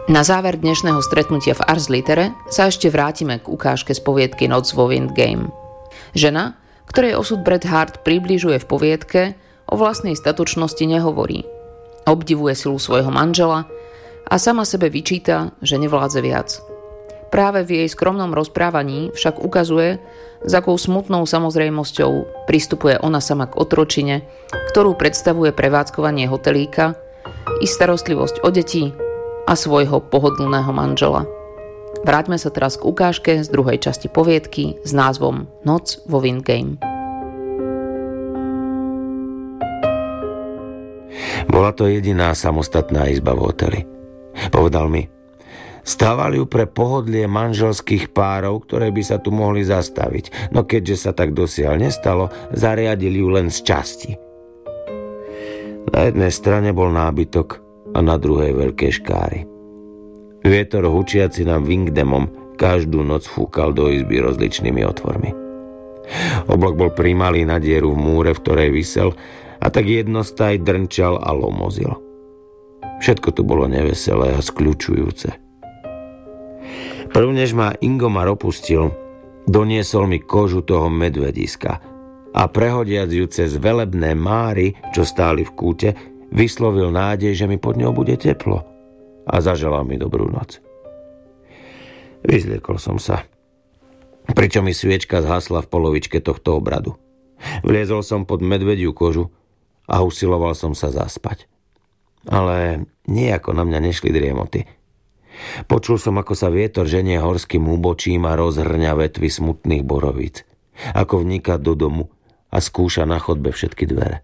Na záver dnešného stretnutia v Ars Litere sa ešte vrátime k ukážke z poviedky Noc vo Windgame. Žena, ktorej osud Bret Hart približuje v poviedke, o vlastnej statočnosti nehovorí. Obdivuje silu svojho manžela a sama sebe vyčíta, že nevládze viac. Práve v jej skromnom rozprávaní však ukazuje, s akou smutnou samozrejmosťou pristupuje ona sama k otročine, ktorú predstavuje prevádzkovanie hotelíka i starostlivosť o deti a svojho pohodlného manžela. Vráťme sa teraz k ukážke z druhej časti poviedky s názvom Noc vo Windgame. Bola to jediná samostatná izba v hoteli. Povedal mi, stávali ju pre pohodlie manželských párov, ktoré by sa tu mohli zastaviť, no keďže sa tak dosiaľ nestalo, zariadili ju len z časti. Na jednej strane bol nábytok a na druhej veľké škáry. Vietor hučiaci nad Windgamom každú noc fúkal do izby rozličnými otvormi. Oblak bol primalý na dieru v múre, v ktorej visel, a tak jednostaj drnčal a lomozil. Všetko tu bolo neveselé a skľučujúce. Prvnež ma Ingomar opustil, doniesol mi kožu toho medvediska a prehodiac ju cez velebné máry, čo stáli v kúte, vyslovil nádej, že mi pod ňou bude teplo a zaželal mi dobrú noc. Vyzliekol som sa, pričom mi sviečka zhasla v polovičke tohto obradu. Vliezol som pod medvediu kožu a usiloval som sa zaspať. Ale nejako na mňa nešli driemoty. Počul som, ako sa vietor ženie horským úbočím a rozhrňa vetvy smutných borovíc, ako vniká do domu a skúša na chodbe všetky dvere.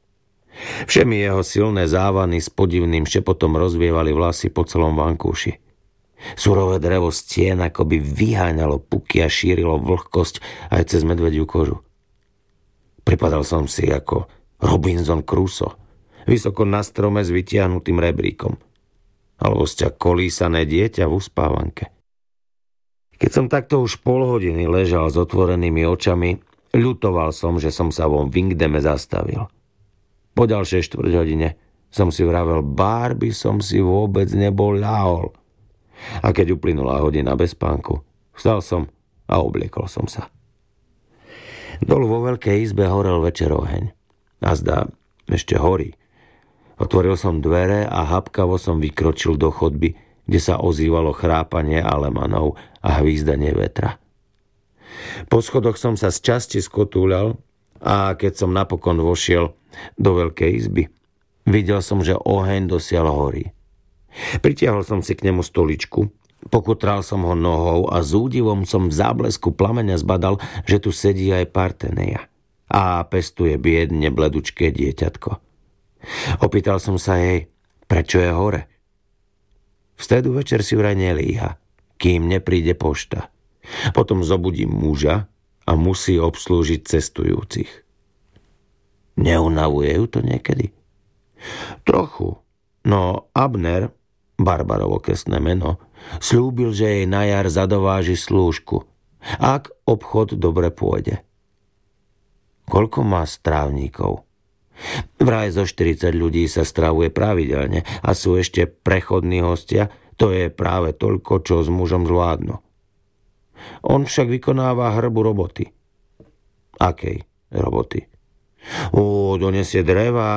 Všemi jeho silné závany s podivným šepotom rozvievali vlasy po celom vankúši. Surové drevo stien akoby vyháňalo puky a šírilo vlhkosť aj cez medvediu kožu. Pripadal som si ako Robinson Crusoe, vysoko na strome s vytiahnutým rebríkom, alebo sťa kolísané dieťa v uspávanke. Keď som takto už pol hodiny ležal s otvorenými očami, ľutoval som, že som sa vo Windgame zastavil. Po ďalšej štvrťhodine som si vravel, bár by som si vôbec nebol ľahol. A keď uplynula hodina bez spánku, vstal som a obliekol som sa. Dolu vo veľkej izbe horel večer oheň. A zdá, ešte horí. Otvoril som dvere a hapkavo som vykročil do chodby, kde sa ozývalo chrápanie alemanov a hvízdanie vetra. Po schodoch som sa z časti skotúľal a keď som napokon vošiel do veľkej izby, videl som, že oheň dosiaľ horí. Pritiahol som si k nemu stoličku, pokutral som ho nohou a s údivom som v záblesku plameňa zbadal, že tu sedí aj Parteneja a pestuje biedne bledučké dieťatko. Opýtal som sa jej, prečo je hore. V stredu večer si vraj nelíha, kým nepríde pošta. Potom zobudí muža a musí obslúžiť cestujúcich. Neunavuje ju to niekedy? Trochu, no Abner, Barbarovo krstné meno, slúbil, že jej na jar zadováži slúžku, ak obchod dobre pôjde. Koľko má strávníkov? Vraj zo 40 ľudí sa stravuje pravidelne a sú ešte prechodní hostia, to je práve toľko, čo s mužom zvládnu. On však vykonáva hrbu roboty. Akej roboty? Donesie dreva